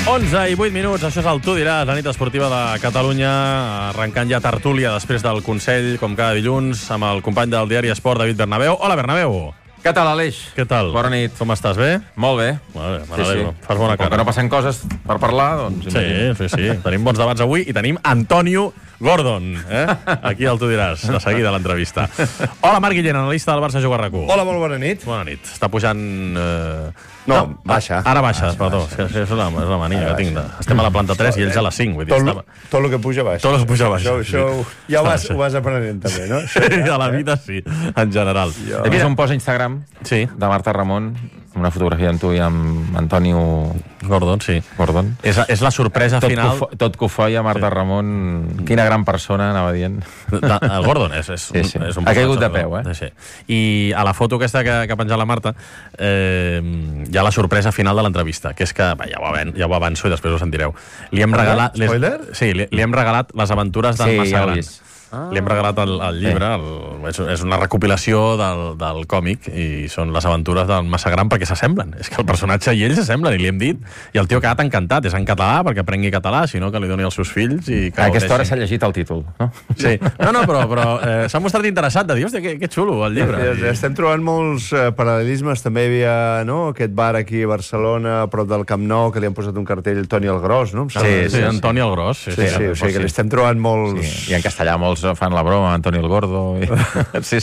11 i 8 minuts, això és el Tu diràs, la nit esportiva de Catalunya, arrencant ja tertúlia després del Consell, com cada dilluns, amb el company del diari Esport, David Bernabéu. Hola, Bernabéu. Què tal, Aleix? Què tal? Bona nit. Com estàs, bé? Molt bé. Molt bé, m'alegro. Fas bona cara. Com que no passen coses per parlar, doncs... Sí. Tenim bons debats avui i tenim Antonio Gordon, aquí al Tu diràs, de seguida l'entrevista. Hola, Marc Guillén, analista del Barça Juga RAC1. Hola, molt bona nit. Bona nit. Està pujant... No, baixa. Ara baixa, perdó. És una mania que tinc. Estem a la planta 3 i ells a la 5. Vull dir, tot el que puja baixa. Tot el que puja baixa. Això ja ho vas aprenent, també, no? A la vida sí, en general. He vist un post a Instagram de Marta Ramon, una fotografia amb tu i amb Antonio Gordon, sí. Gordon. És la sorpresa final... Tot que ho feia Marta Ramon, quina gran persona, anava dient. El Gordon és un... Ha caigut de peu, Sí. I a la foto aquesta que ha penjat la Marta hi ha la sorpresa final de l'entrevista, que és que, ja ho avanço i després ho sentireu. Li hem regalat... Spoiler? Sí, li hem regalat les aventures del Massa Gran. Li hem regalat el llibre, és una recopilació del còmic i són les aventures del Massa Gran perquè s'assemblen. És que el personatge i ell s'assemblen i li hem dit, i el tio ha quedat encantat. És en català perquè aprengui català, sinó que li doni als seus fills i que a aquesta hora s'ha llegit el títol, no? Sí. No, però s'ha mostrat interessat de dir, hòstia, que xulo el llibre. Estem trobant molts paral·lelismes. També hi havia aquest bar aquí a Barcelona, a prop del Camp Nou, que li han posat un cartell Toni el Gros, no? Sí, Antoni el Gros. Sí, o sigui que li estem trobant molts... I en castellà molts fan la broma, Antonio el Gordo. Sí.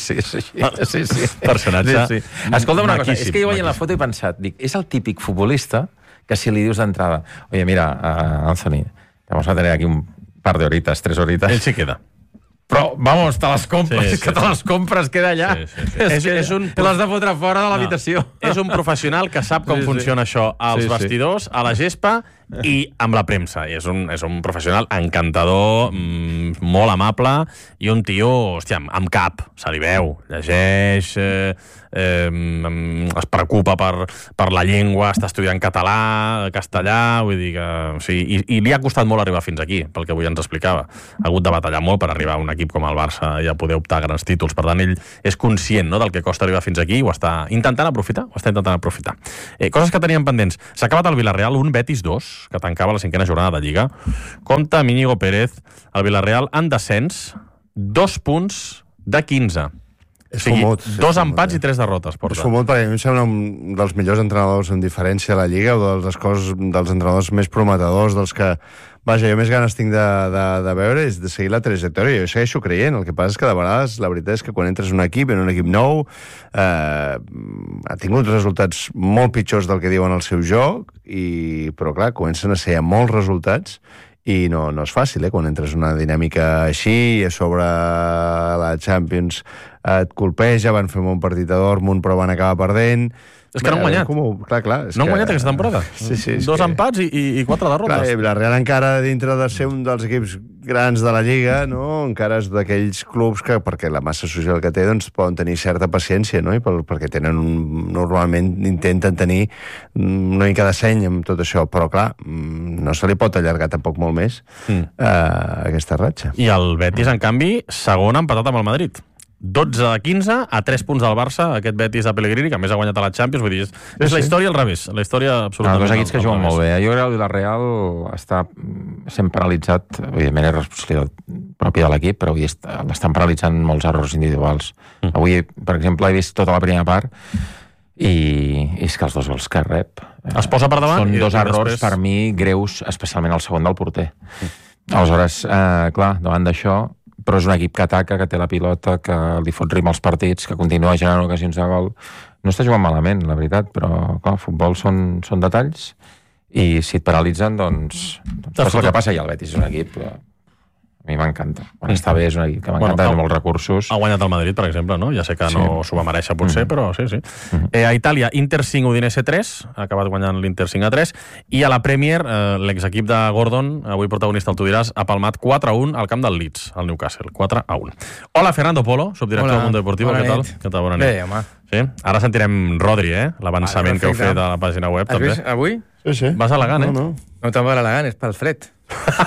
Personatge. Escolta una cosa, és que jo veient la foto he pensat, dic, és el típic futbolista que si li dius d'entrada, oye, mira, Anthony, vamos a tener aquí un par de horitas, 3 horitas. Ell sí queda. Però, vamos, te les compres, que te les compres, queda allà. Te l'has de fotre fora de l'habitació. És un professional que sap com funciona això als vestidors, a la gespa i amb la premsa. És un professional encantador, molt amable i un tio, hòstia, amb cap, se li veu, llegeix, es preocupa per la llengua, està estudiant català, castellà, vull dir que... I li ha costat molt arribar fins aquí, pel que avui ens explicava. Ha hagut de batallar molt per arribar a un equip com el Barça i a poder optar a grans títols. Per tant, ell és conscient, no?, del que costa arribar fins aquí i ho està intentant aprofitar. Coses que teníem pendents. S'ha acabat el Villarreal 1, Betis 2, que tancava la 5a jornada de Lliga. Compte amb Íñigo Pérez, el Villarreal en descens, 2 punts de 15. És fumut. 2 empats i 3 derrotes. És fumut perquè a mi em sembla un dels millors entrenadors en diferència a la Lliga, o dels entrenadors més prometedors, dels que... Vaja, jo més ganes tinc de veure és de seguir la trajectòria. Jo segueixo creient. El que passa és que de vegades la veritat és que quan entres en un equip nou, ha tingut resultats molt pitjors del que diuen el seu joc, però clar, comencen a ser molts resultats i no és fàcil, quan entres en una dinàmica així, a sobre la Champions et colpeja, van fer un bon partit a Dortmund però van acabar perdent. És que no han guanyat. Clar, no han guanyat aquesta temporada. Sí, 2 empats i 4 derrotes. La Real encara, dintre de ser un dels equips grans de la Lliga, no? Encara és d'aquells clubs que, perquè la massa social que té, doncs poden tenir certa paciència, no? I perquè normalment intenten tenir una mica de seny amb tot això, però clar, no se li pot allargar tampoc molt més aquesta ratxa. I el Betis, en canvi, segon empatat amb el Madrid. 12 de 15, a 3 punts del Barça, aquest Betis de Pellegrini, que a més ha guanyat a la Champions, vull dir, és la història al revés, la història absolutament... Els equips que juguen molt bé. Jo crec que el Villarreal està sent paralitzat, evidentment és responsabilitat pròpia de l'equip, però avui l'estan paralitzant molts errors individuals. Avui, per exemple, he vist tota la primera part i és que els 2 gols que rep es posa per davant, són 2 errors per mi greus, especialment el segon del porter. Aleshores, clar, davant d'això, però és un equip que ataca, que té la pilota, que li fot ritme als partits, que continua generant ocasions de gol. No està jugant malament, la veritat, però clar, el futbol són detalls i si et paralitzen, doncs és el que passa. I el Betis és un equip a mi m'encanta. Quan està bé és un equip que m'encanta, té molts recursos. Ha guanyat el Madrid, per exemple, no? Ja sé que no s'ho va mereixer, potser, però sí. A Itàlia, Inter 5, Udinese 3, ha acabat guanyant l'Inter 5-3, i a la Premier, l'exequip de Gordon, avui protagonista, el Tu diràs, ha palmat 4-1 al camp del Leeds, al Newcastle, 4-1. Hola, Fernando Polo, subdirector del Mundo Deportivo, què tal? Què tal, bona nit. Bé, home. Sí? Ara sentirem Rodri, l'avançament que heu fet a la pàgina web, també. Has vist avui? Sí. Vas elegant, No te'n va elegant, és pel fred.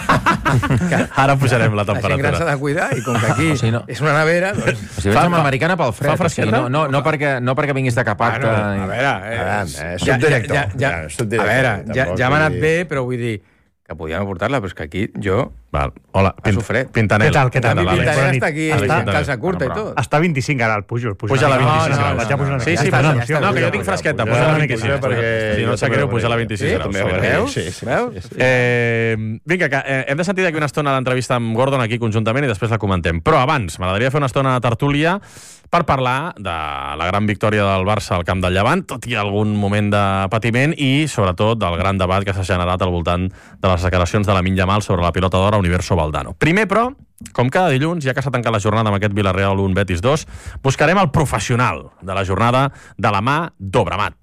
Ara pujarem la La gent gran s'ha temperatura. de cuidar i com que aquí Sí, no. és una nevera, doncs... O sigui, vaig amb americana pel fred. fa fresqueta? O sigui, no perquè vinguis de cap acte. a veure, subdirector. A veure, ja m'ha anat bé, però vull dir que podíem aportar-la, però és que aquí jo... Val. Hola, Passo fred. Pintanel. Què tal? Mi Bona pintaré nit. està aquí, Bona nit. calça curta i Bueno, tot. Està a 25 ara, el pujo. Puja a la 26 graus. Vaig a pujar una Sí, mica. sí, Ja puja. està, No, que jo tinc fresqueta, puja a la 26. perquè Si no et sap greu, puja a la 26 Sí, graus. veus? Sí. Veus? Vinga, que hem de sentir d'aquí una estona l'entrevista amb Gordon aquí conjuntament i després la comentem. Però abans, m'agradaria fer una estona de tertúlia per parlar de la gran victòria del Barça al camp del Llevant, tot i algun moment de patiment, i sobretot del gran debat que s'ha generat al voltant de les declaracions de Lamine Yamal sobre la pilota d'or a Universo Valdano. Primer, però, com cada dilluns, ja que s'ha tancat la jornada amb aquest Villarreal 1 Betis 2, buscarem el professional de la jornada de la mà d'Obramat.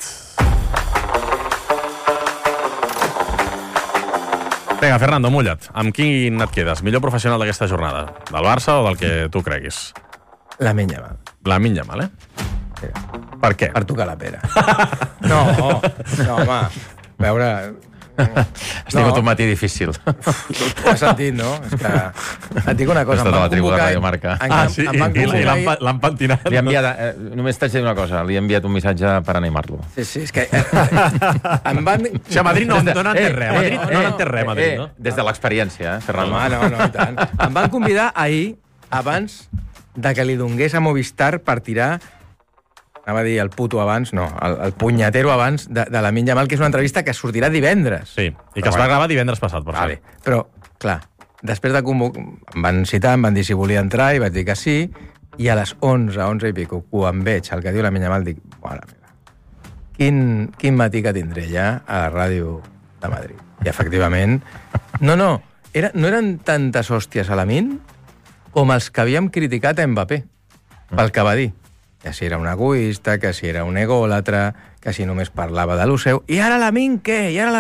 Vinga, Fernando, mulla't. Amb quin et quedes? Millor professional d'aquesta jornada? Del Barça o del que tu creguis? Lamine Yamal. Lamine Yamal, Per què? Per tocar la pera. No, home. A veure... Has tingut un matí difícil. Ho has sentit, no? És que... Et dic una cosa. Has estat a la tribu de Radio Marca. Em van convocar ahir... l'han pentinat. Li he enviat, només t'haig de dir una cosa, li he enviat un missatge per animar-lo. Sí, és que... Em van... O sigui, a Madrid no n'entén res. A Madrid no n'entén res, a Madrid, no? Des de l'experiència, Fernando. Home, no, i tant. Em van convidar ahir, abans de que li donés a Movistar per tirar, anava a dir el puto abans, no, el punyatero abans de Lamine Yamal, que és una entrevista que sortirà divendres. Sí, i que es va gravar divendres passat, per Vale. cert. Però, clar, després de convocar... Em van citar, em van dir si volia entrar, i vaig dir que sí, i a les 11 i pico, quan veig el que diu Lamine Yamal, dic, mare meva, quin matí que tindré ja a la ràdio de Madrid. I, efectivament, no eren tantes hòsties a Lamine com els que havíem criticat a Mbappé, pel que va dir. Que si era un egoista, que si era un egòlatra, que si només parlava de lo seu. I ara Lamine què?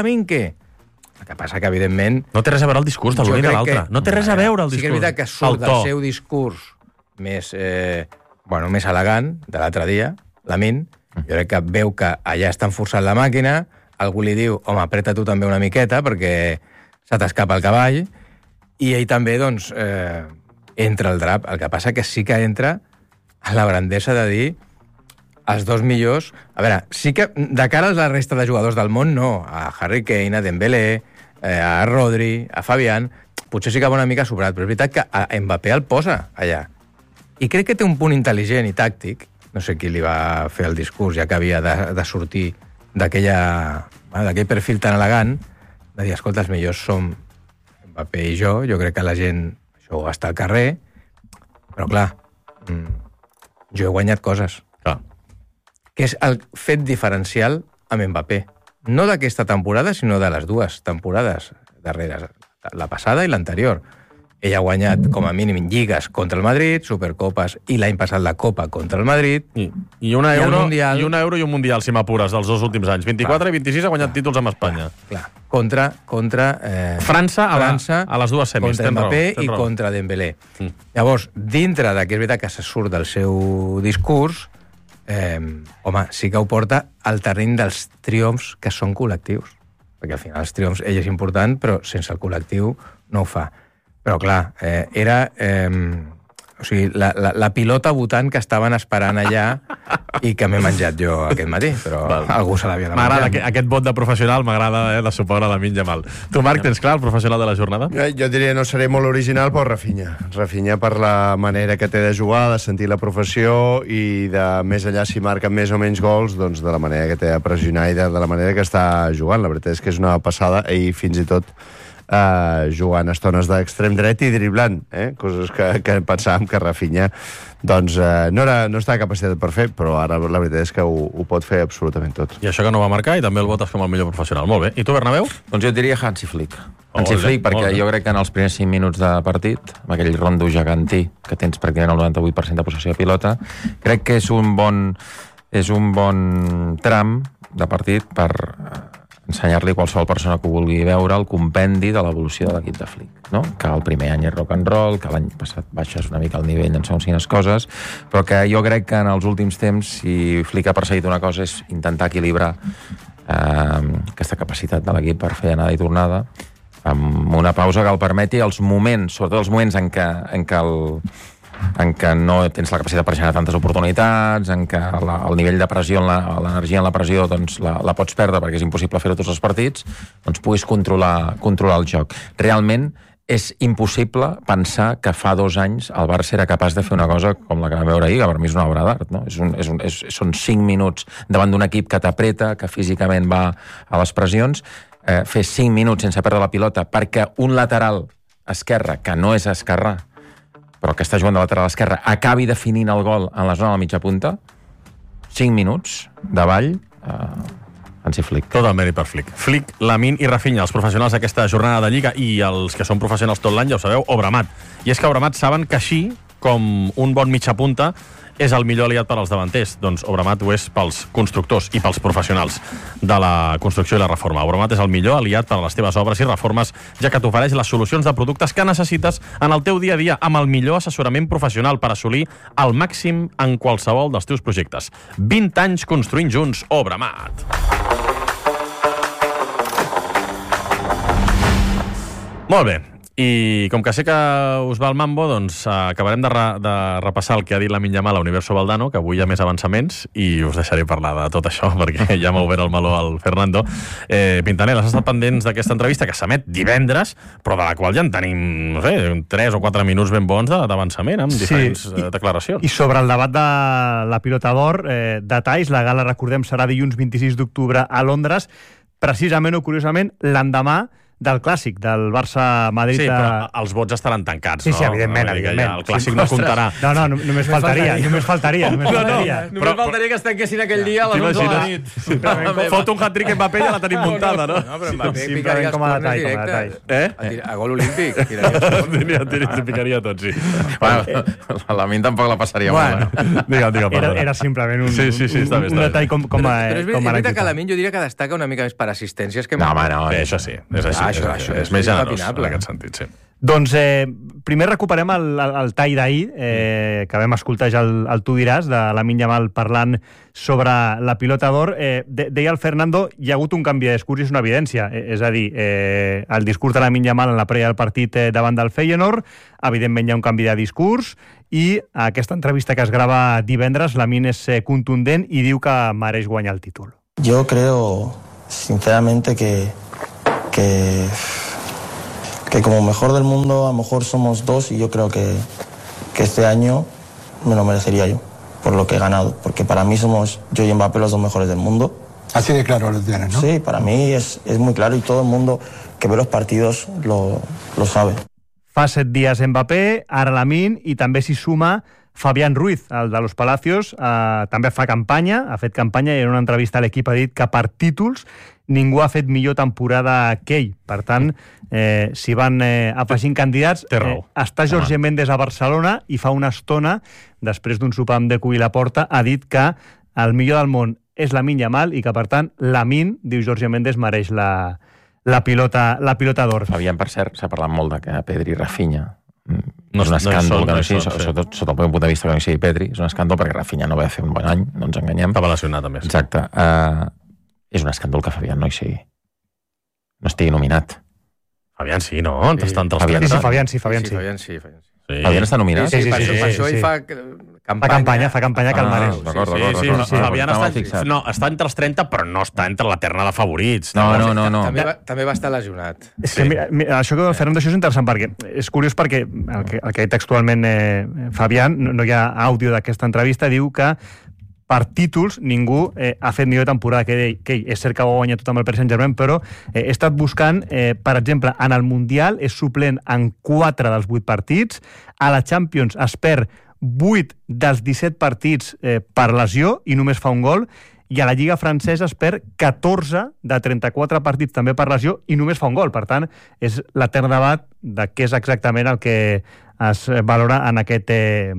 El que passa que, evidentment... No té res a veure el discurs de l'un i de l'altre. No té res a veure el discurs. Sí que és veritat que surt del seu discurs més, més elegant, de l'altre dia, Lamine, jo crec que veu que allà estan forçant la màquina, algú li diu, home, apreta tu també una miqueta, perquè se t'escapa el cavall, i ell també, doncs, entra al drap. El que passa que sí que entra a la grandesa de dir els dos millors... A veure, sí que de cara a la resta de jugadors del món, no. A Harry Kane, a Dembélé, a Rodri, a Fabián, potser sí que va una mica sobrat, però és veritat que a Mbappé el posa allà. I crec que té un punt intel·ligent i tàctic, no sé qui li va fer el discurs, ja que havia de sortir d'aquell perfil tan elegant, de dir, escolta, els millors som Mbappé i jo crec que la gent això ho està al carrer, però clar, jo he guanyat coses. Clar. Que és el fet diferencial amb Mbappé. No d'aquesta temporada, sinó de les dues temporades darreres, la passada i l'anterior. Ell ha guanyat, com a mínim, lligues contra el Madrid, Supercopes i l'any passat la Copa contra el Madrid. I una el euro Mundial. i un Mundial, si m'apures, dels dos últims anys. 24 i 26 ha guanyat títols amb Espanya. Clar. Contra França a les dues semis. Contra Mbappé i contra Dembélé. Llavors, dintre de que és veritat que se surt del seu discurs, home, sí que ho porta al terreny dels triomfs que són col·lectius. Perquè al final els triomfs, ell és important, però sense el col·lectiu no ho fa. Però clar, era la pilota votant que estaven esperant allà i que m'he menjat jo aquest matí, però algú se l'havia de menjar. M'agrada aquest vot de professional, m'agrada de suport a Lamine Yamal. Tu, Marc, tens clar el professional de la jornada? Jo diria, no seré molt original, però Rafinha. Rafinha per la manera que té de jugar, de sentir la professió i de més enllà si marca més o menys gols, doncs de la manera que té de pressionar i de la manera que està jugant. La veritat és que és una passada i fins i tot jugant estones d'extrem dret i driblant, coses que pensàvem que Rafinha doncs, no estava capacitat per fer, però ara la veritat és que ho pot fer absolutament tot. I això que no va marcar i també el votes com el millor professional. Molt bé. I tu, Bernabéu? Doncs jo diria Hansi Flick. Hansi Flick, perquè jo crec que en els primers 5 minuts de partit, amb aquell rondo gegantí que tens pràcticament el 98% de possessió de pilota, crec que és un bon tram de partit per ensenyar-li a qualsevol persona que ho vulgui veure el compendi de l'evolució de l'equip de Flick, no? Que el primer any és rock and roll, que l'any passat baixes una mica el nivell en segons quines coses, però que jo crec que en els últims temps, si Flick ha perseguit una cosa, és intentar equilibrar aquesta capacitat de l'equip per fer anada i tornada, amb una pausa que el permeti els moments, sobretot els moments en què no tens la capacitat per generar tantes oportunitats, en què el nivell de pressió, l'energia en la pressió, doncs la pots perdre perquè és impossible fer-ho tots els partits, doncs puguis controlar el joc. Realment és impossible pensar que fa 2 anys el Barça era capaç de fer una cosa com la que vam veure ahir, que per mi és una obra d'art, no? Són 5 minuts davant d'un equip que t'apreta, que físicament va a les pressions, fer 5 minuts sense perdre la pilota perquè un lateral esquerre, que no és esquerrà, però que està jugant de lateral esquerre, acabi definint el gol en la zona de la mitja punta, 5 minuts davall, Hansi Flick. Tot el mèrit per Flick. Flick, Lamine i Rafinha, els professionals d'aquesta jornada de Lliga, i els que són professionals tot l'any, ja ho sabeu, Obramat. I és que Obramat saben que així, com un bon mitja punta, és el millor aliat per als davanters. Doncs Obramat ho és pels constructors i pels professionals de la construcció i la reforma. Obramat és el millor aliat per a les teves obres i reformes, ja que t'ofereix les solucions de productes que necessites en el teu dia a dia, amb el millor assessorament professional per assolir el màxim en qualsevol dels teus projectes. 20 anys construint junts, Obramat. Molt bé. I com que sé que us va el mambo, doncs acabarem de repassar el que ha dit Lamine Yamal a Universo Valdano, que avui hi ha més avançaments, i us deixaré parlar de tot això, perquè ja m'ha obert el meló al Fernando. Pintanel, has estat pendents d'aquesta entrevista que s'emet divendres, però de la qual ja en tenim, no sé, 3 o 4 minuts ben bons d'avançament, amb diferents declaracions. I sobre el debat de la Pilota d'Or, detalls, la gala, recordem, serà dilluns 26 d'octubre a Londres, precisament o curiosament l'endemà del clàssic, del Barça-Madrid. Sí, però els vots estaran tancats, no? Sí, evidentment. Ja el clàssic no comptarà. No, només faltaria. Només faltaria que es tanquessin aquell dia a les 11 de la nit. Fot un hat-trick Mbappé, ja la tenim muntada, no? No, però Mbappé picaria els corners directes. A gol olímpic. Picaria tot, sí. La Lamine tampoc la passaria molt. Era simplement un detall com a... Però és veritat que Lamine jo diria que destaca una mica més per assistències que... No, home, no. Això sí, és així. Això és més generós en aquest sentit, sí. Doncs primer recuperem el tall d'ahir, que vam escoltar ja el Tu diràs, de Lamine Yamal parlant sobre la Pilota d'Or. Deia el Fernando, hi ha hagut un canvi de discurs i és una evidència. És a dir, el discurs de Lamine Yamal en la prèvia del partit davant del Feyenoord, evidentment hi ha un canvi de discurs, i aquesta entrevista que es grava divendres, Lamine és contundent i diu que mereix guanyar el títol. Yo creo, sinceramente, que como mejor del mundo a lo mejor somos 2 y yo creo que este año me lo merecería yo por lo que he ganado, porque para mí somos yo y Mbappé los 2 mejores del mundo. Así de claro lo tienes, ¿no? Sí, para mí es muy claro y todo el mundo que ve los partidos lo sabe. Fa 7 dies Mbappé, ara Lamine, i també s'hi suma Fabián Ruiz, el de Los Palacios, també fa campanya, ha fet campanya i en una entrevista a l'equip ha dit que per títols ningú ha fet millor temporada que ell. Per tant, s'hi van afegint candidats. Està Jorge Méndez a Barcelona i fa una estona, després d'un sopar amb Deco i Laporta, ha dit que el millor del món és Lamine Yamal i que, per tant, Lamine, diu Jorge Méndez, mereix la pilota d'or. Fabián, per cert, s'ha parlat molt de que Pedri i Rafinha no és un escàndol que no sigui, sota el meu punt de vista que no sigui Pedri, és un escàndol perquè Rafinha no va fer un bon any, no ens enganyem. Estava lesionat, a més. Exacte. És un escàndol que Fabián no hi sigui. No estigui nominat. Fabián sí, no? Està entre els 30. Fabián sí. Fabián està nominat? Sí, per això ell fa campanya que el mereix. D'acord. Fabián està entre els 30, però no està entre la terna de favorits. No. També va estar lesionat. És que, mira, això que el Fernando, això és interessant, perquè és curiós perquè el que ha dit textualment Fabián, no hi ha àudio d'aquesta entrevista, diu que per títols ningú ha fet millor temporada que ell. És cert que ho ha guanyat tot amb el Paris Saint-Germain, però he estat buscant, per exemple, en el Mundial és suplent en 4 dels 8 partits, a la Champions es perd 8 dels 17 partits per lesió i només fa un gol, i a la Lliga francesa es perd 14 de 34 partits també per lesió i només fa un gol. Per tant, és l'etern debat de què és exactament el que es valora en aquest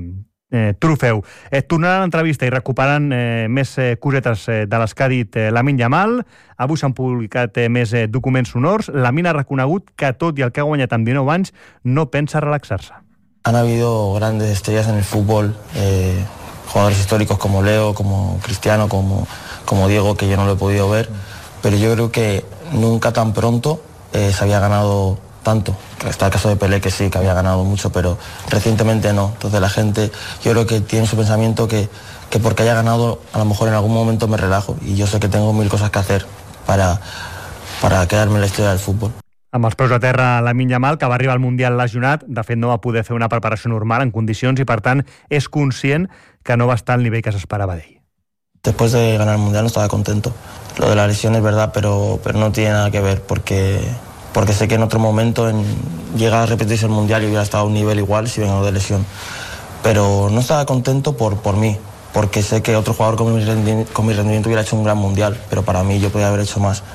trofeu. Tornant a l'entrevista i recuperant més cosetes de les que ha dit Lamine Yamal, avui s'han publicat més documents sonors. Lamine ha reconegut que tot i el que ha guanyat amb 19 anys no pensa relaxar-se. Han habido grandes estrellas en el fútbol, jugadores históricos como Leo, como Cristiano, como Diego, que yo no lo he podido ver, pero yo creo que nunca tan pronto se había ganado tanto. Está el caso de Pelé, que sí, que había ganado mucho, pero recientemente no. Entonces la gente, yo creo que tiene su pensamiento que porque haya ganado, a lo mejor en algún momento me relajo, y yo sé que tengo 1000 cosas que hacer para quedarme en la historia del fútbol. Amb els peus a terra, Lamine Yamal, que va arribar al Mundial lesionat, de fet no va poder fer una preparació normal en condicions i, per tant, és conscient que no va estar al nivell que s'esperava d'ell. Después de ganar el Mundial no estaba contento. Lo de la lesión es verdad, pero no tiene nada que ver, porque sé que en otro momento llega a repetirse el Mundial y hubiera estado a un nivel igual si vengo de lesión. Pero no estaba contento por mí, porque sé que otro jugador con mi rendimiento hubiera hecho un gran Mundial, pero para mí yo podía haber hecho más.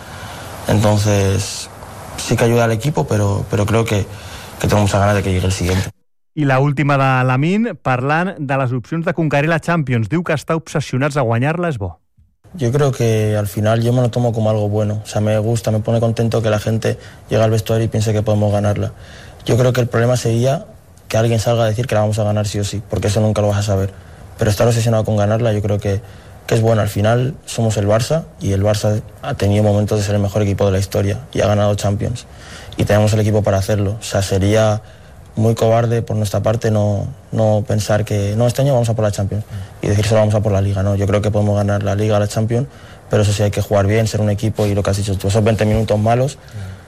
Entonces sí que ayuda al equipo, pero creo que tengo muchas ganas de que llegue el siguiente. I la última de Lamine, parlant de les opcions de conquerir la Champions. Diu que està obsessionats a guanyar-la, és bo. Yo creo que al final yo me lo tomo como algo bueno. O sea, me gusta, me pone contento que la gente llegue al vestuario y piense que podemos ganarla. Yo creo que el problema sería que alguien salga a decir que la vamos a ganar sí o sí, porque eso nunca lo vas a saber. Pero estar obsesionado con ganarla yo creo que es bueno. Al final somos el Barça, y el Barça ha tenido momentos de ser el mejor equipo de la historia y ha ganado Champions. Y tenemos el equipo para hacerlo. O sea, sería muy cobarde por nuestra parte no pensar que no, este año vamos a por la Champions y decir solo vamos a por la Liga. No, yo creo que podemos ganar la Liga, la Champions, pero eso sí, hay que jugar bien, ser un equipo, y lo que has dicho tú, esos 20 minutos malos,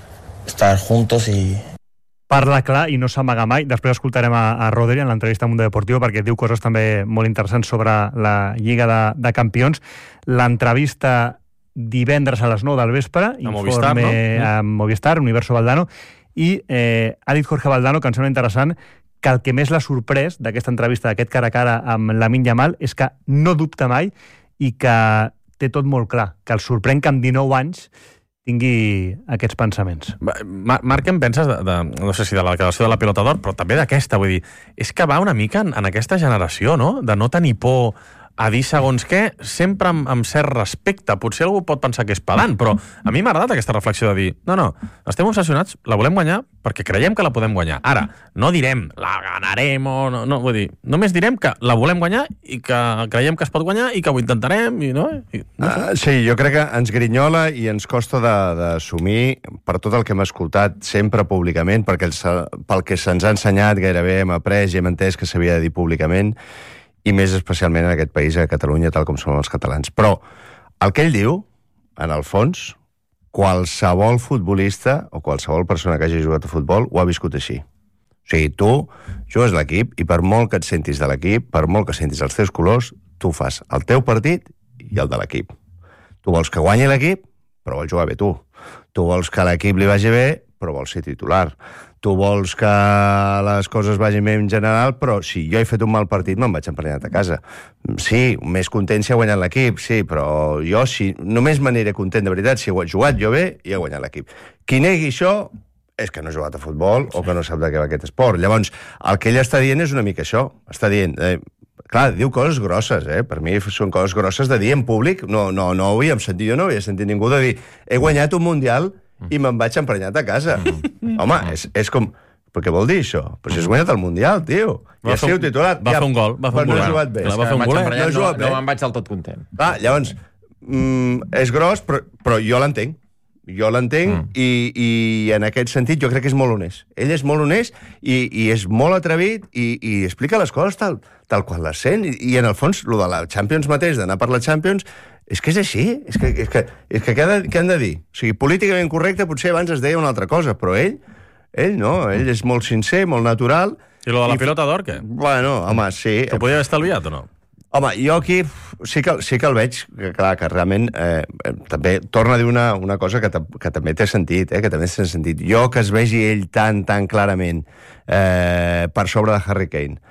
estar juntos i... Parla clar i no s'amaga mai. Després escoltarem a Rodri en l'entrevista a Mundo Deportivo, perquè diu coses també molt interessants sobre la Lliga de Campions. L'entrevista divendres a les 9 del vespre, Movistar, no? A Movistar, Universo Valdano, i ha dit Jorge Valdano, que em sembla interessant, que el que més l'ha sorprès d'aquesta entrevista, d'aquest cara a cara amb Lamine Yamal, és que no dubta mai i que té tot molt clar, que el sorprèn que amb 19 anys tingui aquests pensaments. Marc, què en penses no sé si de la declaració de la Pilota d'Or, però també d'aquesta, vull dir, és que va una mica en aquesta generació, no?, de no tenir por a dir segons què, sempre amb cert respecte. Potser algú pot pensar que és pedant, però a mi m'ha agradat aquesta reflexió de dir no, estem obsessionats, la volem guanyar perquè creiem que la podem guanyar. Ara, no direm la ganarem o no, vull dir, només direm que la volem guanyar i que creiem que es pot guanyar i que ho intentarem i no sé. Sí, jo crec que ens grinyola i ens costa d'assumir per tot el que hem escoltat sempre públicament, perquè pel que se'ns ha ensenyat gairebé hem après i hem entès que s'havia de dir públicament, i més especialment en aquest país, a Catalunya, tal com som els catalans. Però el que ell diu, en el fons, qualsevol futbolista o qualsevol persona que hagi jugat a futbol ho ha viscut així. O sigui, tu jugues a l'equip i per molt que et sentis de l'equip, per molt que sentis els teus colors, tu fas el teu partit i el de l'equip. Tu vols que guanyi l'equip, però vols jugar bé tu. Tu vols que l'equip li vagi bé, però vols ser titular. Tu vols que les coses vagin bé en general, però si jo he fet un mal partit me'n vaig emprenyat a casa. Sí, més content si ha guanyat l'equip, sí, però jo només m'aniré content de veritat si he jugat jo bé i he guanyat l'equip. Qui negui això és que no ha jugat a futbol o que no sap de què va aquest esport. Llavors, el que ell està dient és una mica això. Està dient... clar, diu coses grosses, per mi són coses grosses de dir en públic. No ho havíem sentit, jo no havia sentit ningú de dir he guanyat un Mundial i me'n vaig emprenyat a casa. Home, és com... Però què vol dir això? Però si has guanyat el Mundial, tio. I has sigut titular. Va fer un gol. Però no ha jugat bé. No me'n vaig del tot content. Llavors, és gros, però jo l'entenc. Jo l'entenc i en aquest sentit jo crec que és molt honest. Ell és molt honest i és molt atrevit i explica les coses tal qual les sent. I en el fons, el de la Champions mateix, d'anar per la Champions, és que és així. És que què han de dir? O sigui, políticament correcte potser abans es deia una altra cosa, però ell no, ell és molt sincer, molt natural. I lo de la Pilota d'Or, què? Bueno, home, sí. T'ho podia haver estalviat o no? Home, jo aquí sí que el veig, clar, que realment també torna a dir una cosa que també té sentit, que també té sentit. Jo que es vegi ell tan clarament per sobre de Harry Kane,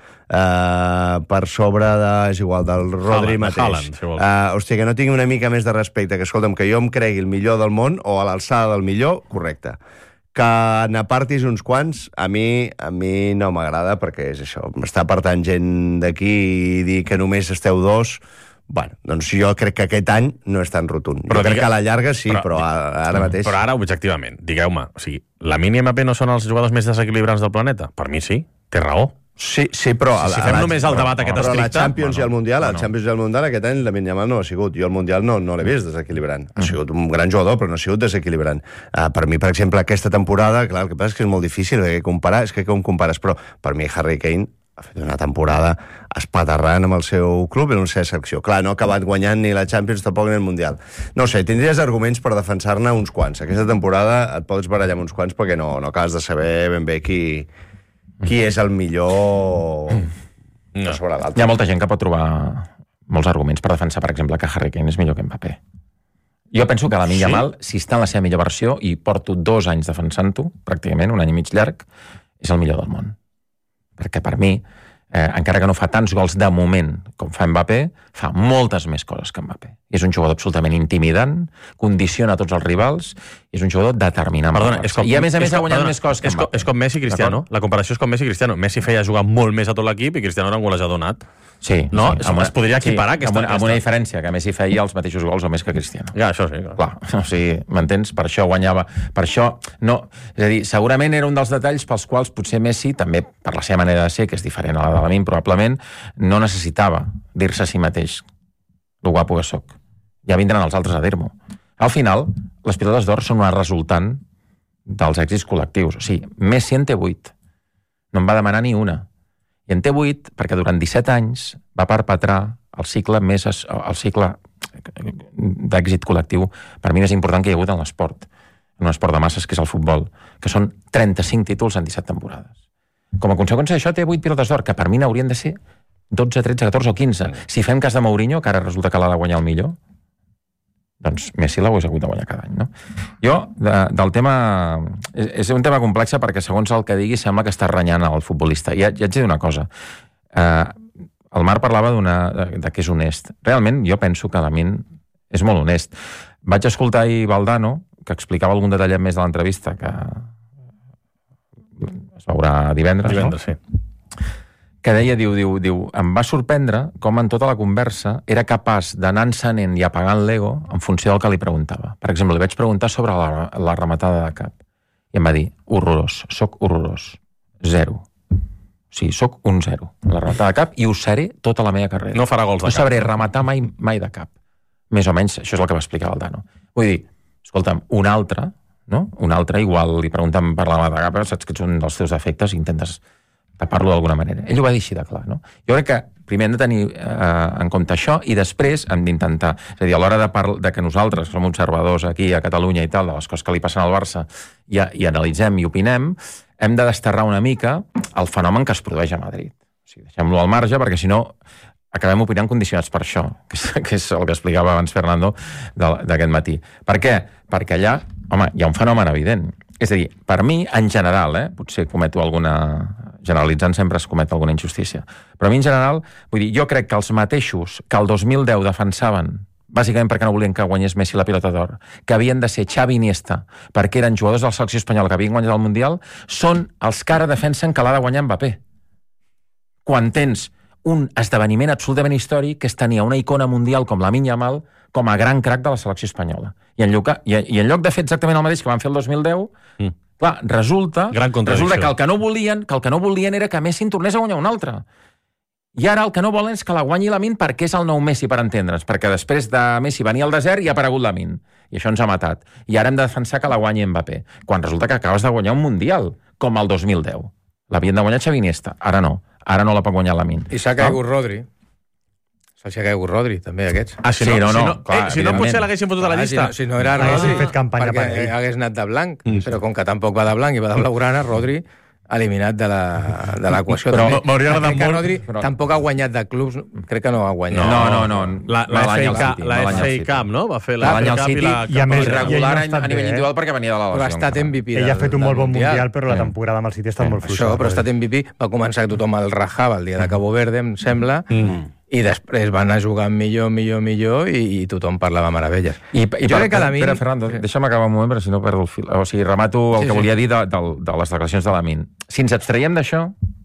per sobre és igual, del Rodri mateix. Haaland, si vols. Hòstia, que no tingui una mica més de respecte, que escolta'm, que jo em cregui el millor del món o a l'alçada del millor, correcte. Que n'apartis uns quants, a mi no m'agrada, perquè és això, m'està apartant gent d'aquí i dir que només esteu dos, bueno, doncs jo crec que aquest any no és tan rotund. Jo crec que a la llarga sí, però ara mateix... Però ara, objectivament, digueu-me, o sigui, Lamine i Mbappé no són els jugadors més desequilibrants del planeta? Per mi sí, té raó. O Sí, però... Si fem només el debat aquest estricte... Però la Champions i el Mundial, aquest any Lamine Yamal no ha sigut. Jo el Mundial no l'he vist desequilibrant. Ha sigut un gran jugador, però no ha sigut desequilibrant. Per mi, per exemple, aquesta temporada, clar, el que passa és que és molt difícil comparar, és que com compares, però per mi Harry Kane ha fet una temporada espaterrant amb el seu club i en la seva secció. Clar, no ha acabat guanyant ni la Champions, tampoc ni el Mundial. No sé, tindries arguments per defensar-ne uns quants. Aquesta temporada et pots barallar amb uns quants perquè no acabes de saber ben bé qui és el millor sobre l'altre. Hi ha molta gent que pot trobar molts arguments per defensar, per exemple, que Harry Kane és millor que Mbappé. Jo penso que Lamine Yamal, si està en la seva millor versió, i porto 2 anys defensant-ho, pràcticament, 1 any i mig llarg, és el millor del món. Perquè per mi, encara que no fa tants gols de moment com fa Mbappé, fa moltes més coses que Mbappé. És un jugador absolutament intimidant, condiciona tots els rivals, i és un jugador determinant. Perdona, I a més ha guanyat més coses que Mbappé. És com Messi i Cristiano. La comparació és com Messi i Cristiano. Messi feia jugar molt més a tot l'equip i Cristiano era un golejador nat. Sí. No? Es podria equiparar aquesta... Amb una diferència, que Messi feia els mateixos gols o més que Cristiano. Ja, això sí. Clar, o sigui, m'entens? Per això guanyava. Per això, no... És a dir, segurament era un dels detalls pels quals potser Messi, també per la seva manera de ser, que és diferent a la de Lamine, probablement, no necessitava dir-se a si mateix lo guapo que soc. Ja vindran els altres a dir-m'ho. Al final, les pilotes d'or són una resultant dels èxits col·lectius. O sigui, Messi en té 8. No en va demanar ni una. I en té 8 perquè durant 17 anys va perpetrar el cicle d'èxit col·lectiu per mi més important que hi ha hagut en l'esport, en un esport de masses que és el futbol, que són 35 títols en 17 temporades. Com a conseqüència d'això té 8 pilotes d'or, que per mi n'haurien de ser 12, 13, 14 o 15. Si fem cas de Mourinho, que ara resulta que l'ha de guanyar el millor, doncs Messi l'hagués hagut de guanyar cada any, no? Jo, del tema... És un tema complex perquè segons el que digui sembla que està renyant el futbolista. I haig de dir una cosa. El Marc parlava de que és honest. Realment, jo penso que Lamine és molt honest. Vaig escoltar ahir Valdano, que explicava algun detallet més de l'entrevista, que es veurà divendres, no? Sí. Que deia, diu, em va sorprendre com en tota la conversa era capaç d'anar encenent i apagant l'ego en funció del que li preguntava. Per exemple, li vaig preguntar sobre la rematada de cap. I em va dir, horrorós, soc horrorós. 0. O sigui, soc un 0. La rematada de cap i ho seré tota la meva carrera. No farà gols de cap. No sabré rematar mai de cap. Més o menys, això és el que va explicar Valdano. Vull dir, escolta'm, un altre, no? Un altre igual li preguntem per la rematada de cap, saps que ets un dels teus defectes i intentes tapar-lo d'alguna manera. Ell ho va dir així de clar, no? Jo crec que primer hem de tenir en compte això i després hem d'intentar, és a dir, a l'hora de que nosaltres som observadors aquí a Catalunya i tal, de les coses que li passen al Barça i analitzem i opinem, hem de desterrar una mica el fenomen que es produeix a Madrid. O sigui, deixem-lo al marge perquè si no acabem opinant condicionats per això, que és el que explicava abans Fernando d'aquest matí. Per què? Perquè allà, home, hi ha un fenomen evident. És a dir, per mi, en general, potser cometo generalitzant sempre es comet alguna injustícia, però a mi en general, vull dir, jo crec que els mateixos que el 2010 defensaven, bàsicament perquè no volien que guanyés Messi la pilota d'or, que havien de ser Xavi i Iniesta, perquè eren jugadors de la selecció espanyola que havien guanyat el Mundial, són els que ara defensen que l'ha de guanyar Mbappé. Quan tens un esdeveniment absolutament històric que és tenir una icona mundial com Lamine Yamal com a gran crac de la selecció espanyola. I en lloc de fer exactament el mateix que van fer el 2010, clar, resulta que el que no volien era que Messi en tornés a guanyar un altre. I ara el que no volen és que la guanyi Lamine perquè és el nou Messi, per entendre'ns, perquè després de Messi venia al desert i ha aparegut Lamine. I això ens ha matat. I ara hem de defensar que la guanyi Mbappé. Quan resulta que acabes de guanyar un Mundial, com el 2010. L'havien de guanyar Xavi Iniesta. Ara no. Ara no la pot guanyar Lamine. I s'ha caigut Rodri. S'ha caigut Rodri, també, aquests. Si no potser l'haguessin fotut a la llista. Si no era Rodri, fet campanya perquè hagués anat de blanc, però com que tampoc va de blanc i va de blaugrana, Rodri eliminat de l'equació. Però m'hauria agradat molt... Rodri tampoc ha guanyat de clubs, crec que no ha guanyat. No. La FA Cup, no? Va fer la FA Cup i a més regular a nivell individual perquè venia de la lesió. Però ha estat MVP. Ell ha fet un molt bon Mundial, però la temporada amb el City ha estat molt fluixa. Això, però ha estat MVP. Va començar que tothom el rajava el dia de Cabo Verde, em sembla, i després van anar jugant millor i tothom parlava meravelles. Jo crec que Lamine... Espera, Fernando, deixa'm acabar un moment, però si no perdo el fil. O sigui, remato el que volia dir de les declaracions de Lamine. Si ens abstraiem d'això,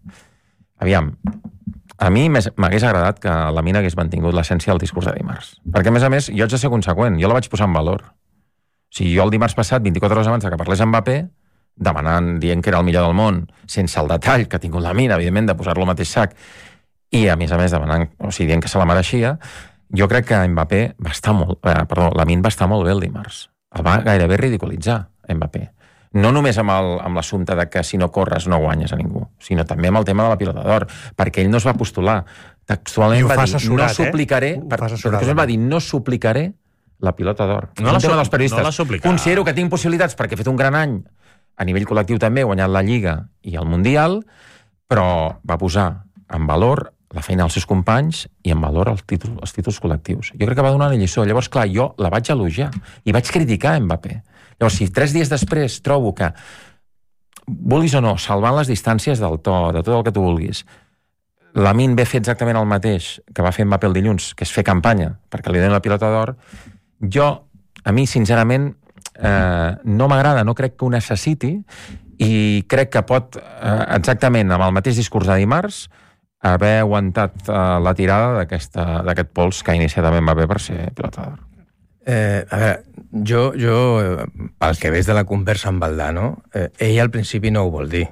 aviam, a mi m'hagués agradat que Lamine hagués mantingut l'essència del discurs de dimarts. Perquè, a més, jo haig de ser conseqüent. Jo la vaig posar en valor. O sigui, jo el dimarts passat, 24 hores abans que parlés amb Mbappé, dient que era el millor del món, sense el detall que ha tingut Lamine, evidentment, de posar-lo al mateix sac, i a més demanant, dient que se la mereixia, jo crec que Mbappé Lamine va estar molt bé el dimarts. El va gairebé ridiculitzar, Mbappé. No només amb l'assumpte de que si no corres no guanyes a ningú, sinó també amb el tema de la pilota d'or, perquè ell no es va postular. Textualment va dir, no suplicaré, va dir, no suplicaré la pilota d'or. No l'ha suplicat. Considero que tinc possibilitats perquè he fet un gran any, a nivell col·lectiu també, he guanyat la Lliga i el Mundial, però va posar en valor la feina dels seus companys i en valor els títols col·lectius. Jo crec que va donar una lliçó. Llavors, clar, jo la vaig elogiar i vaig criticar Mbappé. Llavors, si 3 dies després trobo que, vulguis o no, salvant les distàncies del to, de tot el que tu vulguis, Lamine ve fer exactament el mateix que va fer Mbappé el dilluns, que és fer campanya perquè li donin la pilota d'or, a mi, sincerament, no m'agrada, no crec que ho necessiti, i crec que pot, exactament amb el mateix discurs de dimarts, haver aguantat la tirada d'aquest pols que ha iniciat amb Mbappé per ser pilota d'or. A veure, jo, pel que veig de la conversa amb Valdano, ell al principi no ho vol dir.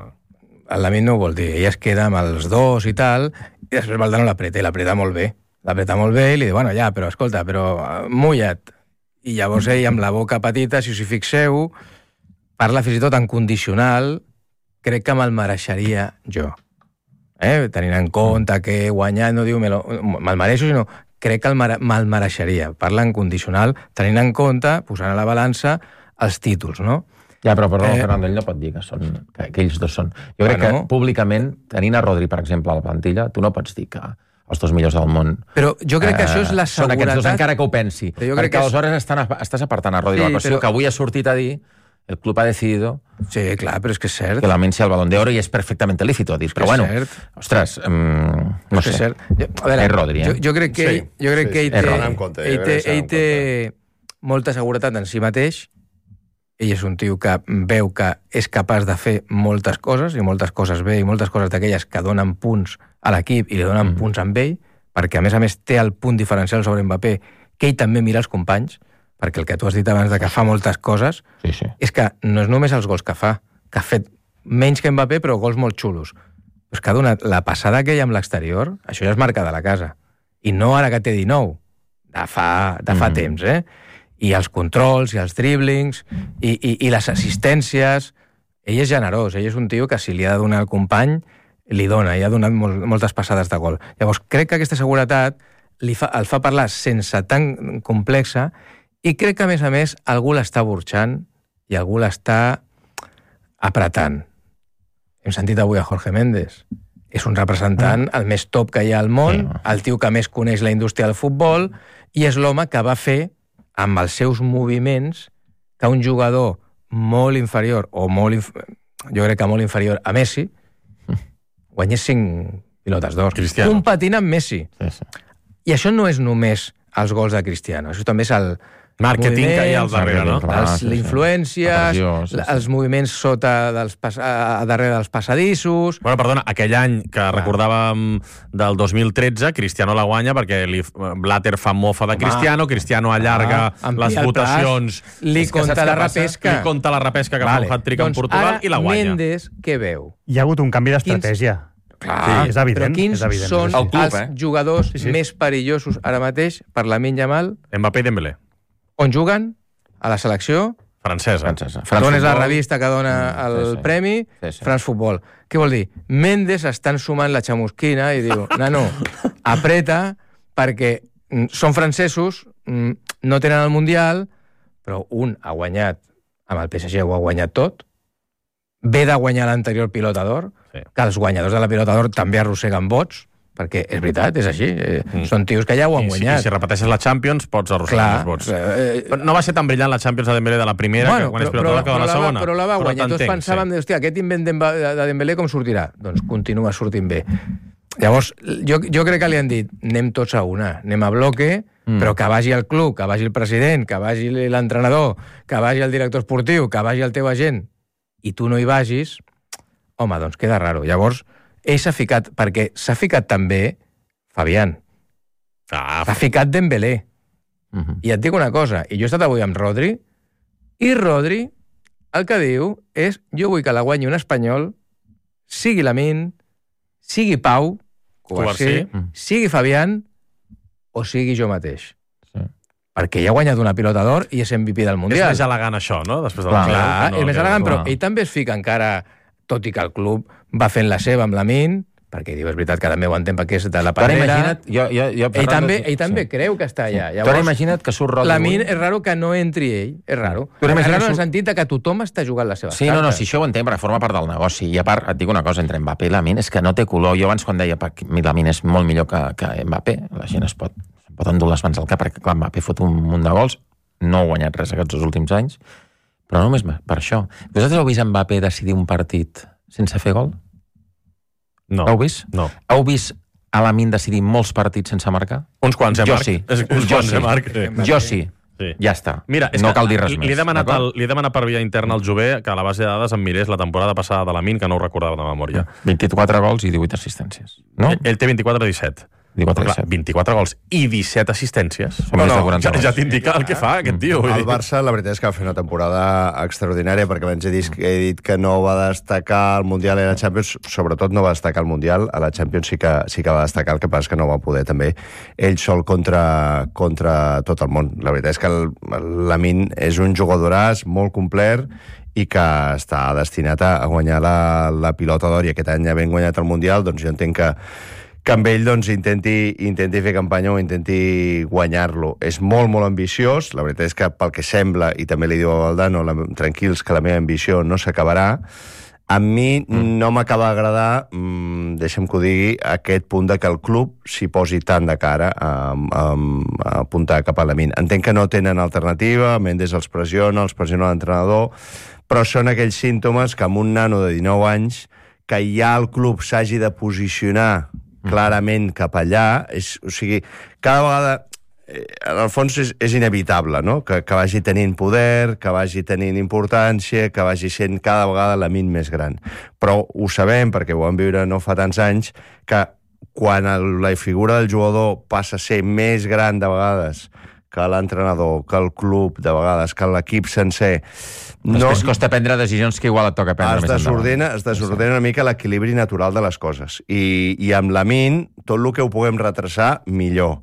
El Lamine no ho vol dir. Ell es queda amb els dos i tal, i després Valdano l'apreta molt bé. L'apreta molt bé i li diu, bueno, ja, però escolta, però mulla't. I llavors ell, amb la boca petita, si us hi fixeu, parla fins i tot en condicional, crec que me'l mereixeria jo. Tenint en compte que he guanyat, no diu me'l mereixo, sinó crec que me'l mereixeria. Parla en condicional, tenint en compte, posant a la balança, els títols, no? Ja, però Fernando, ell no pot dir que ells dos són. Jo crec que públicament, tenint a Rodri, per exemple, a la plantilla, tu no pots dir que els dos millors del món... Però jo crec que això és la seguretat... Són aquests dos, encara que ho pensi. Perquè aleshores estàs apartant a Rodri de l'equació, que avui ha sortit a dir el club ha decidido... Sí, clar, però és que és cert. Que Lamine sea el Balón de Oro i és perfectament lícito, ha dit. Però bueno, ostres, no sé. És Rodri, Jo crec que ell té molta seguretat en si mateix. Ell és un tio que veu que és capaç de fer moltes coses, i moltes coses bé, i moltes coses d'aquelles que donen punts a l'equip i li donen punts amb ell, perquè a més té el punt diferencial sobre Mbappé, que ell també mira els companys, perquè el que tu has dit abans de que fa moltes coses, és que no és només els gols que fa, que ha fet menys que Mbappé, però gols molt xulos. És que ha donat la passada que hi ha amb l'exterior, això ja és marca de la casa. I no ara que té 19, de fa temps, I els controls, i els driblings, i les assistències. Ell és generós, ell és un tio que si li ha de donar el company, li dona, i ha donat moltes passades de gol. Llavors, crec que aquesta seguretat el fa parlar sense tan complexa, i crec que, a més, algú l'està burxant i algú l'està apretant. Hem sentit avui a Jorge Méndez. És un representant, el més top que hi ha al món, el tio que més coneix la indústria del futbol, i és l'home que va fer, amb els seus moviments, que un jugador molt inferior, jo crec que molt inferior a Messi, guanyés 5 pilotes d'or. Competint amb Messi. I això no és només els gols de Cristiano, això també és el màrqueting que hi ha al darrere, no? L'influències, els moviments darrere dels passadissos... Bueno, perdona, aquell any que recordàvem del 2013, Cristiano la guanya perquè Blatter fa mofa de Cristiano, Cristiano allarga les votacions... Li conta la repesca. Li conta la repesca que fa un hat-trick en Portugal i la guanya. Mendes, què veu? Hi ha hagut un canvi d'estratègia. Clar, és evident, però quins són els jugadors més perillosos ara mateix per Lamine Yamal? Mbappé i Dembélé. On juguen? A la selecció francesa. On és la revista que dona el premi? France Football. Què vol dir? Mendes estan sumant la xamusquina i diu, nano, apreta, perquè són francesos, no tenen el Mundial, però un ha guanyat, amb el PSG ho ha guanyat tot, ve de guanyar l'anterior pilota d'or, que els guanyadors de la pilota d'or també arrosseguen vots, perquè és veritat, és així. Són tios que ja ho han guanyat. I si repeteixes la Champions, pots arrossegar els vots. No va ser tan brillant la Champions de Dembélé de la primera, que quan és pilota d'or que de la segona. Però la va guanyar. Tots pensàvem, hòstia, aquest invent de Dembélé com sortirà? Doncs continua sortint bé. Llavors, jo crec que li han dit, anem tots a una, anem a bloque, però que vagi el club, que vagi el president, que vagi l'entrenador, que vagi el director esportiu, que vagi el teu agent, i tu no hi vagis, home, doncs queda raro. Llavors, ell s'ha ficat, perquè s'ha ficat també Fabián. S'ha ficat Dembélé. I et dic una cosa, i jo he estat avui amb Rodri, i Rodri el que diu és jo vull que la guanyi un espanyol, sigui Lamine, sigui Pau, Covarsí, sigui Fabián o sigui jo mateix. Perquè ja ha guanyat una pilota d'or i és MVP del Mundial. És més elegant això, no? Després de Clar, és més elegant, però ell també es fica encara, tot i que el club va fent la seva amb Lamine, perquè diu, és veritat que també ho entenc perquè és de la pantera. Ell també creu que està allà. Tu ara imagina't que surt Rodri. Lamine és raro que no entri ell, és raro. És raro en el sentit que tothom està jugant les seves cartes. Sí, no, si això ho entenc, perquè forma part del negoci. I a part, et dic una cosa, entre Mbappé i Lamine és que no té color. Jo abans quan deia que Lamine és molt millor que Mbappé, la gent es pot endur les mans al cap, perquè clar, Mbappé fot un munt de gols, no ha guanyat res aquests dos últims anys, però no només per això. Vosaltres heu vist Mbappé decidir un partit sense fer gol? No. Heu vist? No. Heu vist a Lamine decidir molts partits sense marcar? Uns quants, Jo Marc? sí. Uns quants, Marc? Jo sí. Sí. Ja està. Mira, no cal dir res més. Li he demanat per via interna al Jové que a la base de dades em mirés la temporada passada de Lamine, que no ho recordava de memòria. 24 gols i 18 assistències. No? Ell té 24-17. 24 gols i 17 assistències. Ja t'indica el que fa aquest tio. El Barça, la veritat és que va fer una temporada extraordinària, perquè abans he dit que no va destacar el Mundial i la Champions, sobretot no va destacar el Mundial, a la Champions sí que va destacar, el que passa és que no va poder també ell sol contra tot el món. La veritat és que Lamine és un jugadoràs molt complet i que està destinat a guanyar la pilota d'or, i aquest any havent guanyat el Mundial, doncs jo entenc que amb ell doncs, intenti fer campanya o intenti guanyar-lo. És molt, molt ambiciós. La veritat és que pel que sembla, i també li diu a Valdano, tranquils, que la meva ambició no s'acabarà. A mi no m'acaba d'agradar, deixa'm que ho digui, aquest punt de que el club s'hi posi tant de cara a apuntar cap a Lamine. Entenc que no tenen alternativa, Mendes els pressiona l'entrenador, però són aquells símptomes que amb un nano de 19 anys que ja el club s'hagi de posicionar clarament cap allà, o sigui, cada vegada, en el fons és inevitable, no? Que vagi tenint poder, que vagi tenint importància, que vagi sent cada vegada Lamine més gran. Però ho sabem, perquè ho vam viure no fa tants anys, que quan la figura del jugador passa a ser més gran de vegades que l'entrenador, que el club, de vegades, que l'equip sencer... Després costa prendre decisions que igual et toca prendre més endavant. Es desordena una mica l'equilibri natural de les coses. I amb Lamine, tot el que ho puguem retrasar, millor.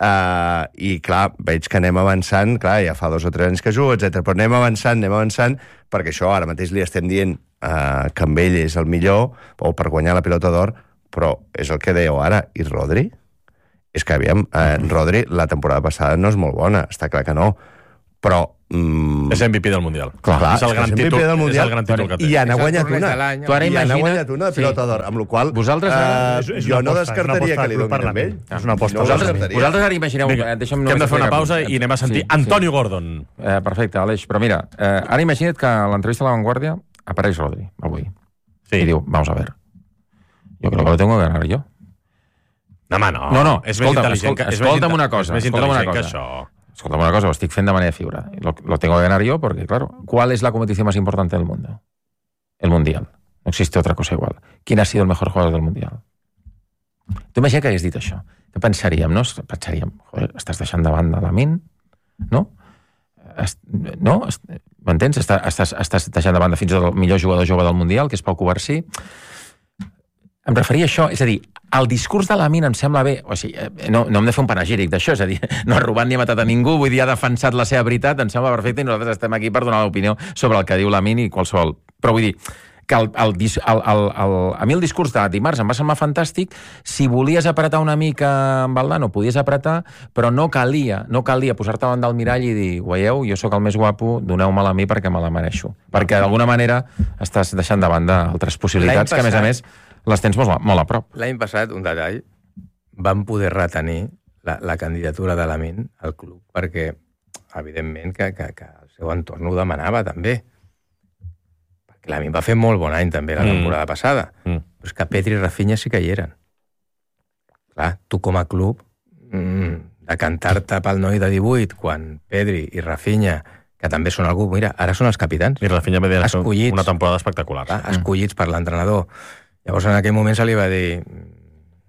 I clar, veig que anem avançant, clar, ja fa 2 o 3 anys que jugo, etc. Però anem avançant, perquè això ara mateix li estem dient que amb ell és el millor, o per guanyar la pilota d'or, però és el que dèieu ara. I Rodri? És que, aviam, Rodri, la temporada passada no és molt bona, està clar que no, però... És MVP del Mundial. Clar, és el gran títol que té. I n'ha guanyat una. Tu ara imagina't una de pilota d'or, amb la qual jo no descartaria que li donin amb ell. És una aposta. Vosaltres ara imagineu... Que hem de fer una pausa i anem a sentir Antonio Gordon. Perfecte, Aleix. Però mira, ara imagina't que a l'entrevista a La Vanguardia apareix Rodri, avui. I diu, vamos a ver, yo creo que lo tengo que ganar yo. No. No, escolta'm una cosa. És més intel·ligent que això. Escolta'm una cosa, lo estoy haciendo de manera figura. Lo tengo que ganar yo porque, claro, ¿cuál es la competición más importante del mundo? El Mundial. No existe otra cosa igual. ¿Quién ha sido el mejor jugador del Mundial? Tu imagina que hagués dit això. Què pensaríem, no? Pensaríem, joder, estàs deixant de banda Lamine, no? M'entens? Estàs deixant de banda fins al millor jugador jove del Mundial, que és Pau Covarsí. Em referia a això, és a dir, el discurs de Lamine em sembla bé, o sigui, no hem de fer un panegíric d'això, és a dir, no ha robat ni ha matat a ningú, vull dir, ha defensat la seva veritat, em sembla perfecte, i nosaltres estem aquí per donar l'opinió sobre el que diu Lamine i qualsevol... Però vull dir, que a mi el discurs de dimarts em va semblar fantàstic, si volies apretar una mica amb Valdano, podies apretar, però no calia posar-te davant del mirall i dir, veieu, jo sóc el més guapo, doneu-me-la a mi perquè me la mereixo. Perquè d'alguna manera estàs deixant de banda altres possibilitats que, a més, les tens molt a prop. L'any passat, un detall, van poder retenir la candidatura de Lamine al club, perquè, evidentment, que el seu entorn ho demanava, també. Perquè Lamine va fer molt bon any, també, la temporada passada. Però és que Pedri i Rafinha sí que hi eren. Clar, tu com a club, de cantar-te pel noi de 18, quan Pedri i Rafinha, que també són algú, mira, ara són els capitans. I Rafinha va dir una temporada espectacular. Escollits per l'entrenador. Llavors, en aquell moment se li va dir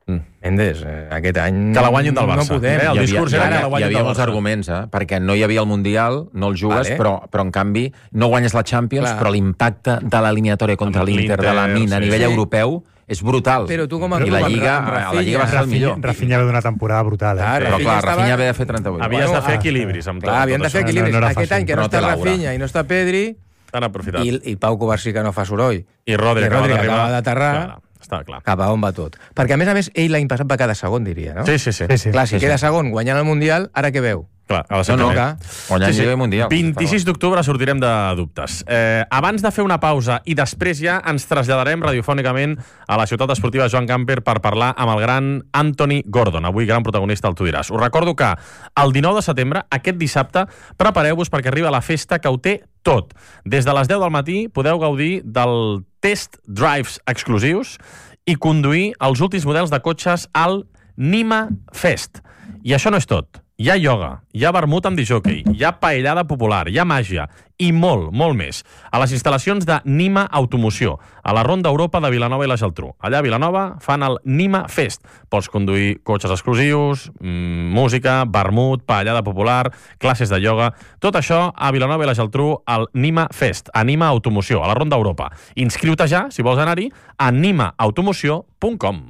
Mendes, aquest any... Que la guanyin del Barça. No podem. El discurs era que la hi guanyin havia del molts Barça. arguments, perquè no hi havia el Mundial, no el jugues, Vale. però en canvi no guanyes la Champions, Clar. però l'impacte de l'eliminatòria contra Amb l'Inter de la Mina a sí. nivell Sí. europeu és brutal. Però tu com a I la club, Lliga, amb a la Lliga va ser el millor. Rafinha ve d'una temporada brutal. Clar, Però clar, estava- Rafinha havia de fer 38. Havies de fer Bueno, equilibris amb tot. Clar, havien de fer tot això. equilibris. No era Aquest fàcil. any que Però no no té està l'aura. Rafinha i no està Pedri, T'han aprofitat. i Pau Covarsí que no fa soroll, I Rodri acaba d'arribar. acaba d'aterrar, Clar, està clar. cap a on va tot. Perquè, a més, ell l'any passat va quedar segon, diria, no? Sí. Sí. Clar, si queda segon guanyant el Mundial, ara què veu? Clar, ha de ser No, no, primer. guanyant Lliga i Mundial. 26 d'octubre sortirem de dubtes. Abans de fer una pausa i després ja ens traslladarem radiofònicament a la ciutat esportiva Joan Gamper per parlar amb el gran Anthony Gordon, avui gran protagonista, el Tu diràs. Us recordo que el 19 de setembre, aquest dissabte, prepareu-vos perquè arriba la festa que ho té tot. Des de les 10 del matí podeu gaudir del test drives exclusius i conduir els últims models de cotxes al Nima Fest. I això no és tot. Hi ha ioga, hi ha vermut amb disjockey, hi ha paellada popular, hi ha màgia i molt, molt més. A les instal·lacions de Nima Automoció, a la Ronda Europa de Vilanova i la Geltrú. Allà a Vilanova fan el Nima Fest. Pots conduir cotxes exclusius, música, vermut, paellada popular, classes de ioga... Tot això a Vilanova i la Geltrú al Nima Fest, a Nima Automoció, a la Ronda Europa. Inscriu-te ja, si vols anar-hi, a nimaautomoció.com.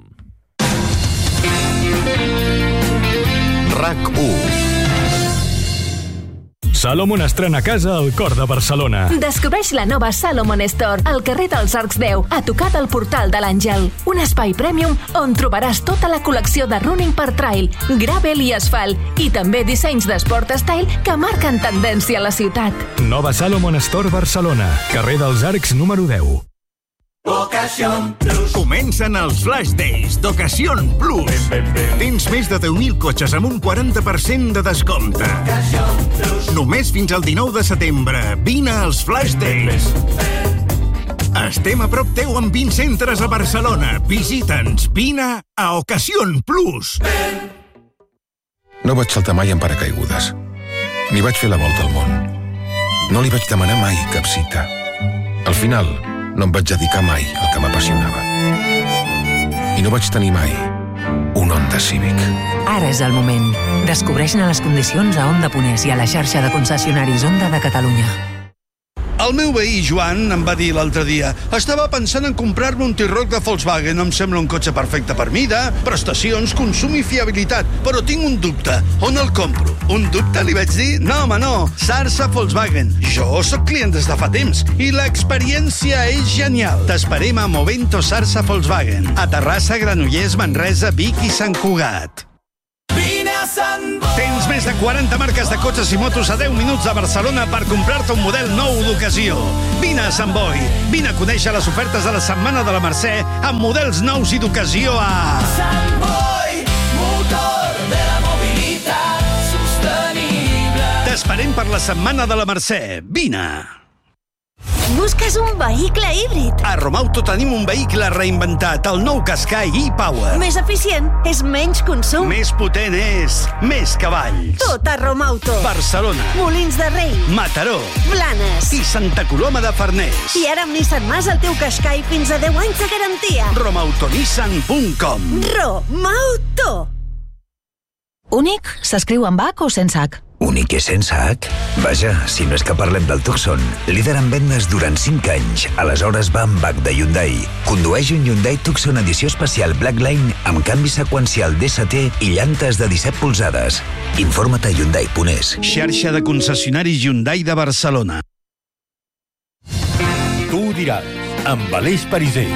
RAC1. Salomon estrena casa al cor de Barcelona. Descobreix la nova Salomon Store al carrer dels Arcs 10, a tocar del Portal de l'Àngel. Un espai premium on trobaràs tota la col·lecció de running per trail, gravel i asfalt, i també dissenys d'esport style que marquen tendència a la ciutat. Nova Salomon Store Barcelona, carrer dels Arcs número 10. Comencen els Flash Days d'Ocasión Plus. Tens més de 10.000 cotxes amb un 40% de descompte. Només fins al 19 de setembre. Vine als Flash Days. Estem a prop teu amb 20 centres a Barcelona. Visita'ns. Vine a Ocasión Plus. No vaig saltar mai en paracaigudes. Ni vaig fer la volta al món. No li vaig demanar mai cap cita. Al final, no em vaig dedicar mai al que m'apassionava. I no vaig tenir mai un Honda Civic. Ara és el moment. Descobreix-ne les condicions a Honda Ponès i a la xarxa de concessionaris Honda de Catalunya. El meu veí, Joan, em va dir l'altre dia: estava pensant en comprar-me un T-Roc de Volkswagen. Em sembla un cotxe perfecte per mida, prestacions, consum i fiabilitat. Però tinc un dubte. On el compro? Un dubte? Li vaig dir. No, home, no. Sarsa Volkswagen. Jo sóc client des de fa temps i l'experiència és genial. T'esperem a Movento Sarsa Volkswagen. A Terrassa, Granollers, Manresa, Vic i Sant Cugat. Tens més de 40 marques de cotxes i motos a 10 minuts de Barcelona per comprar-te un model nou d'ocasió. Vine a Sant Boi. Vine a conèixer les ofertes de la Setmana de la Mercè amb models nous i d'ocasió a... Sant Boi, motor de la mobilitat sostenible. T'esperem per la Setmana de la Mercè. Vine. Busques un vehicle híbrid. A Romauto tenim un vehicle reinventat, el nou Qashqai e-Power. Més eficient, és menys consum. Més potent és més cavalls. Tot a Romauto. Barcelona. Molins de Rei. Mataró. Blanes. I Santa Coloma de Farners. I ara amb Nissan Mas el teu Qashqai fins a 10 anys de garantia. Romautonissan.com. Romauto. Únic s'escriu amb H o sense H? Únic i sense H? Vaja, si no és que parlem del Tucson, líder en vendes durant 5 anys. Aleshores va amb H de Hyundai. Condueix un Hyundai Tucson edició especial Blackline amb canvi seqüencial DST i llantes de 17 polzades. Informa't a Hyundai.es. Xarxa de concessionaris Hyundai de Barcelona. Tu diràs, amb Aleix Pariser.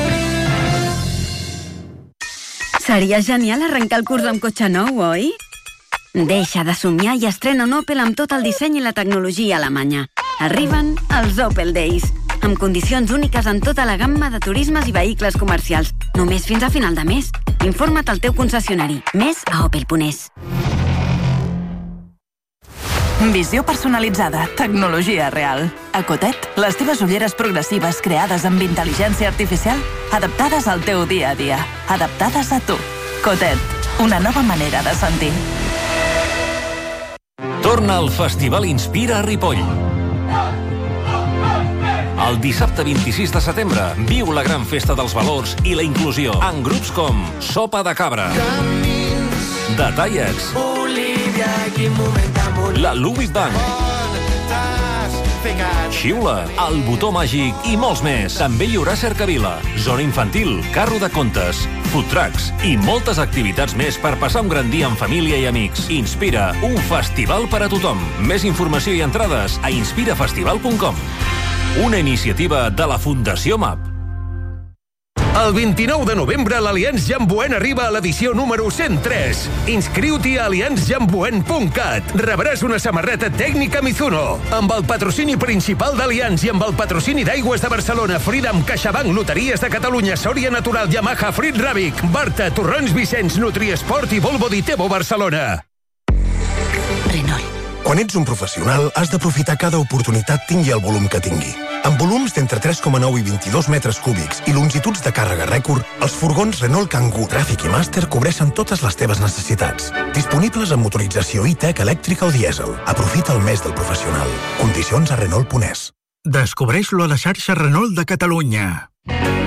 Seria genial arrencar el curs amb cotxe nou, oi? Deixa de somiar i estrena un Opel amb tot el disseny i la tecnologia alemanya. Arriben els Opel Days, amb condicions úniques en tota la gamma de turismes i vehicles comercials. Només fins a final de mes. Informa't al teu concessionari. Més a Opel.es. Visió personalitzada, tecnologia real. A Cotet, les teves ulleres progressives creades amb intel·ligència artificial, adaptades al teu dia a dia, adaptades a tu. Cotet, una nova manera de sentir. Torna al Festival Inspira a Ripoll. El dissabte 26 de setembre viu la gran festa dels valors i la inclusió en grups com Sopa de Cabra, The Tallets, la Louis Bank, Xiula, El Botó Màgic i molts més. També hi haurà cercavila, zona infantil, carro de contes, food trucks i moltes activitats més per passar un gran dia amb família i amics. Inspira, un festival per a tothom. Més informació i entrades a inspirafestival.com. Una iniciativa de la Fundació MAP. El 29 de novembre l'Allianz Jamboen arriba a l'edició número 103. Inscriu-t'hi a allianzjamboen.cat. Rebràs una samarreta tècnica Mizuno. Amb el patrocini principal d'Allianz i amb el patrocini d'Aigües de Barcelona, Freedom, CaixaBank, Loteries de Catalunya, Sòria Natural, Yamaha, Frit Ràbic, Barta, Torrons Vicenç, Nutriesport i Volvo Ditebo Barcelona. Renault. Quan ets un professional, has d'aprofitar cada oportunitat tingui el volum que tingui. Amb volums d'entre 3,9 i 22 metres cúbics i longituds de càrrega rècord, els furgons Renault Kangoo, Tràfic i Master cobreixen totes les teves necessitats. Disponibles amb motorització e-tech, elèctrica o dièsel. Aprofita el mes del professional. Condicions a Renault.es. Descobreix-lo a la xarxa Renault de Catalunya.